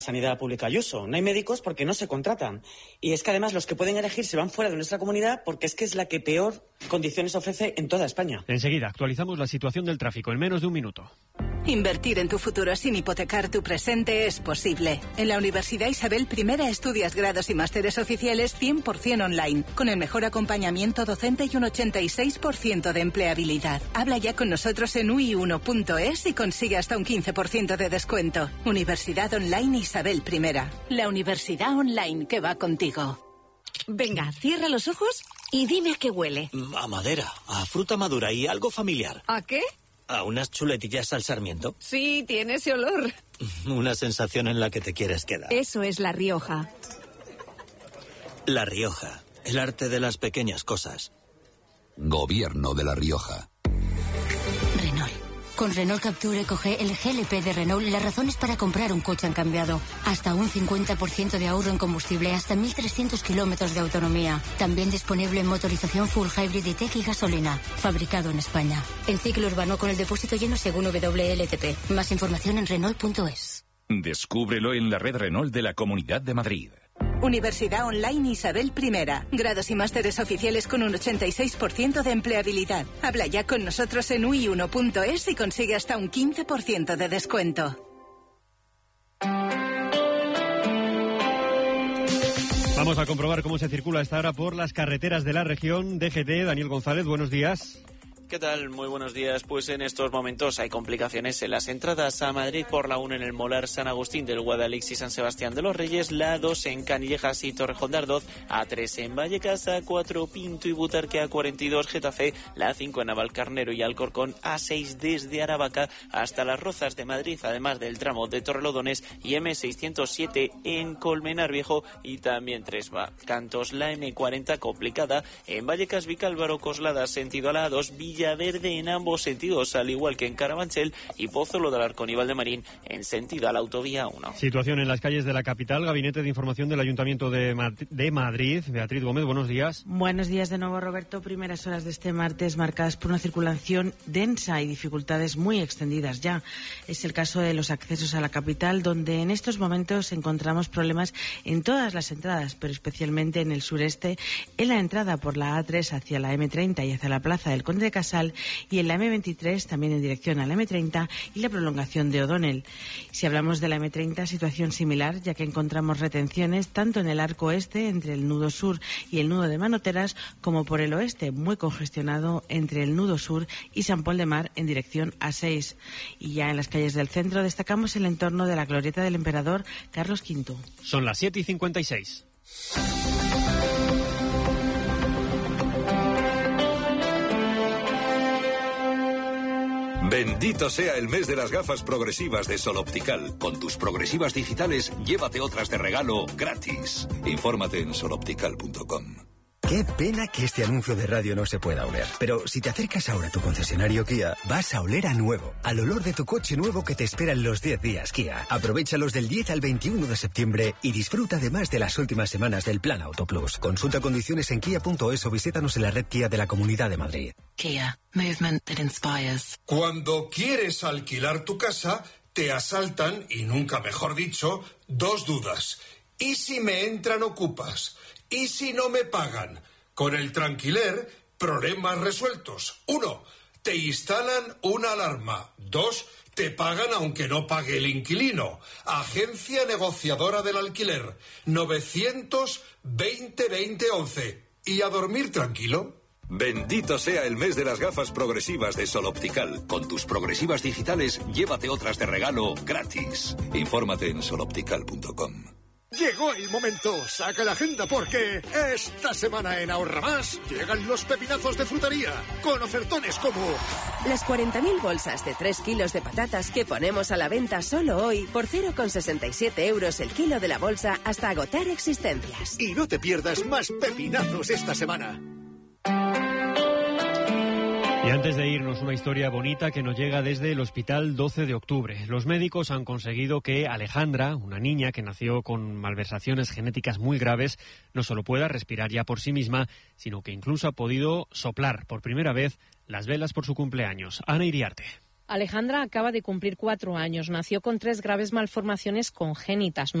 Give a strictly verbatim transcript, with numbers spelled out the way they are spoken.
Sanidad Pública Ayuso. No hay médicos porque no se contratan. Y es que además los que pueden elegir se van fuera de nuestra comunidad porque es que es la que peor condiciones ofrece en toda España. Enseguida actualizamos la situación del tráfico en menos de un minuto. Invertir en tu futuro sin hipotecar tu presente es posible. En la Universidad Isabel I estudias grados y másteres oficiales cien por ciento online, con el mejor acompañamiento docente y un ochenta y seis por ciento de empleabilidad. Habla ya con nosotros en u i uno punto es y consigue hasta un quince por ciento de descuento. Universidad Online Isabel I. La universidad online que va contigo. Venga, cierra los ojos y dime a qué huele. A madera, a fruta madura y algo familiar. ¿A qué? ¿A unas chuletillas al sarmiento? Sí, tiene ese olor. Una sensación en la que te quieres quedar. Eso es La Rioja. La Rioja, el arte de las pequeñas cosas. Gobierno de La Rioja. Renault. Con Renault Capture coge el G L P de Renault. Las razones para comprar un coche han cambiado. Hasta un cincuenta por ciento de ahorro en combustible, hasta mil trescientos kilómetros de autonomía. También disponible en motorización full hybrid y tech y gasolina. Fabricado en España. En ciclo urbano con el depósito lleno según W L T P. Más información en Renault punto es. Descúbrelo en la red Renault de la Comunidad de Madrid. Universidad Online Isabel I. Grados y másteres oficiales con un ochenta y seis por ciento de empleabilidad. Habla ya con nosotros en u i uno punto es y consigue hasta un quince por ciento de descuento. Vamos a comprobar cómo se circula a esta hora por las carreteras de la región. D G T, Daniel González, buenos días. ¿Qué tal? Muy buenos días. Pues en estos momentos hay complicaciones en las entradas a Madrid por la uno en el Molar San Agustín del Guadalix y San Sebastián de los Reyes, la dos en Canillejas y Torrejón de Ardoz, A tres en Vallecas, A cuatro Pinto y Butarque, A cuarenta y dos Getafe, la cinco en Navalcarnero y Alcorcón, A seis desde Aravaca hasta Las Rozas de Madrid, además del tramo de Torrelodones, y M seiscientos siete en Colmenar Viejo y también Tres Cantos. La M cuarenta complicada en Vallecas, Vicálvaro, Coslada, sentido a la A dos, Villa Verde en ambos sentidos, al igual que en Carabanchel y Pozuelo de Alarcón y Valdemarín en sentido a la autovía uno. Situación en las calles de la capital. Gabinete de Información del Ayuntamiento de, Mad- de Madrid. Beatriz Gómez, buenos días. Buenos días de nuevo, Roberto. Primeras horas de este martes marcadas por una circulación densa y dificultades muy extendidas ya. Es el caso de los accesos a la capital, donde en estos momentos encontramos problemas en todas las entradas, pero especialmente en el sureste, en la entrada por la A tres hacia la M treinta y hacia la Plaza del Conde de Casal, y en la M veintitrés también en dirección a la M treinta y la prolongación de O'Donnell. Si hablamos de la M treinta, situación similar, ya que encontramos retenciones tanto en el arco este entre el nudo sur y el nudo de Manoteras, como por el oeste, muy congestionado entre el nudo sur y San Pol de Mar en dirección A seis. Y ya en las calles del centro destacamos el entorno de la glorieta del emperador Carlos quinto. Son las siete y cincuenta y seis. Bendito sea el mes de las gafas progresivas de Sol Optical. Con tus progresivas digitales, llévate otras de regalo gratis. Infórmate en sol optical punto com. Qué pena que este anuncio de radio no se pueda oler. Pero si te acercas ahora a tu concesionario Kia, vas a oler a nuevo. Al olor de tu coche nuevo que te espera en los diez días Kia. Aprovéchalos del diez al veintiuno de septiembre y disfruta además de las últimas semanas del Plan Auto Plus. Consulta condiciones en kia punto es o visítanos en la red Kia de la Comunidad de Madrid. Kia. Movement that inspires. Cuando quieres alquilar tu casa, te asaltan, y nunca mejor dicho, dos dudas. ¿Y si me entran ocupas? ¿Y si no me pagan? Con el Tranquiler, problemas resueltos. Uno, te instalan una alarma. Dos, te pagan aunque no pague el inquilino. Agencia negociadora del alquiler. novecientos veinte veinte once. ¿Y a dormir tranquilo? Bendito sea el mes de las gafas progresivas de Sol Optical. Con tus progresivas digitales, llévate otras de regalo gratis. Infórmate en sol optical punto com. Llegó el momento, saca la agenda porque esta semana en Ahorra Más llegan los pepinazos de frutería con ofertones como las cuarenta mil bolsas de tres kilos de patatas que ponemos a la venta solo hoy por cero coma sesenta y siete euros el kilo de la bolsa hasta agotar existencias. Y no te pierdas más pepinazos esta semana. Y antes de irnos, una historia bonita que nos llega desde el Hospital doce de octubre. Los médicos han conseguido que Alejandra, una niña que nació con malversaciones genéticas muy graves, no solo pueda respirar ya por sí misma, sino que incluso ha podido soplar por primera vez las velas por su cumpleaños. Ana Iriarte. Alejandra acaba de cumplir cuatro años. Nació con tres graves malformaciones congénitas.